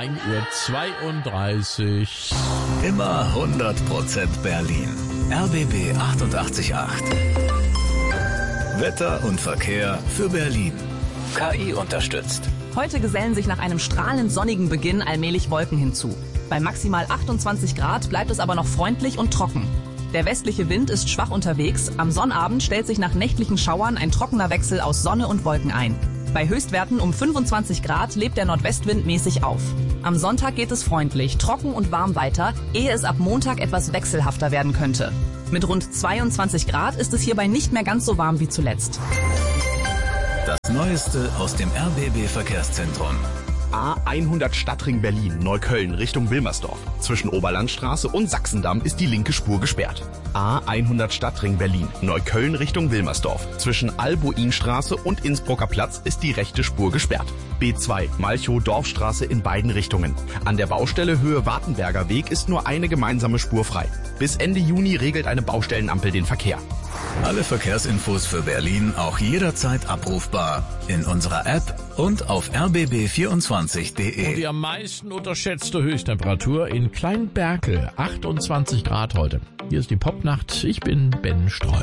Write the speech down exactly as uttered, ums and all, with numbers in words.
ein Uhr zweiunddreißig. Immer hundert Prozent Berlin. R B B achtundachtzig Komma acht. Wetter und Verkehr für Berlin. K I unterstützt. Heute gesellen sich nach einem strahlend sonnigen Beginn allmählich Wolken hinzu. Bei maximal achtundzwanzig Grad bleibt es aber noch freundlich und trocken. Der westliche Wind ist schwach unterwegs. Am Sonnabend stellt sich nach nächtlichen Schauern ein trockener Wechsel aus Sonne und Wolken ein. Bei Höchstwerten um fünfundzwanzig Grad lebt der Nordwestwind mäßig auf. Am Sonntag geht es freundlich, trocken und warm weiter, ehe es ab Montag etwas wechselhafter werden könnte. Mit rund zweiundzwanzig Grad ist es hierbei nicht mehr ganz so warm wie zuletzt. Das Neueste aus dem R B B-Verkehrszentrum. A hundert Stadtring Berlin, Neukölln Richtung Wilmersdorf. Zwischen Oberlandstraße und Sachsendamm ist die linke Spur gesperrt. A hundert Stadtring Berlin, Neukölln Richtung Wilmersdorf. Zwischen Albuinstraße und Innsbrucker Platz ist die rechte Spur gesperrt. B zwei Malchow-Dorfstraße in beiden Richtungen. An der Baustelle Höhe Wartenberger Weg ist nur eine gemeinsame Spur frei. Bis Ende Juni regelt eine Baustellenampel den Verkehr. Alle Verkehrsinfos für Berlin auch jederzeit abrufbar in unserer App und auf r b b vierundzwanzig punkt Und de. die am meisten unterschätzte Höchsttemperatur in Kleinberkel, achtundzwanzig Grad heute. Hier ist die Popnacht, ich bin Ben Streu.